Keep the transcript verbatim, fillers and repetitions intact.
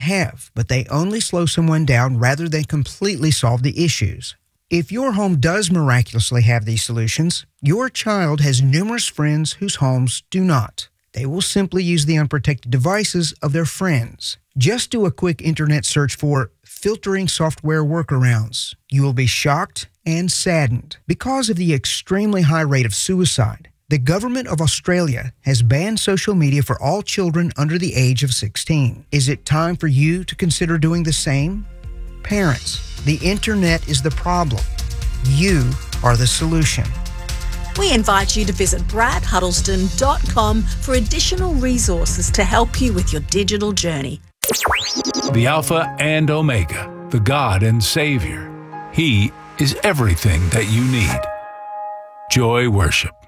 have, but they only slow someone down rather than completely solve the issues. If your home does miraculously have these solutions, your child has numerous friends whose homes do not. They will simply use the unprotected devices of their friends. Just do a quick internet search for filtering software workarounds. You will be shocked and saddened. Because of the extremely high rate of suicide, the government of Australia has banned social media for all children under the age of sixteen. Is it time for you to consider doing the same? Parents, the internet is the problem. You are the solution. We invite you to visit brad huddleston dot com for additional resources to help you with your digital journey. The Alpha and Omega, the God and Savior. He is everything that you need. Joy Worship.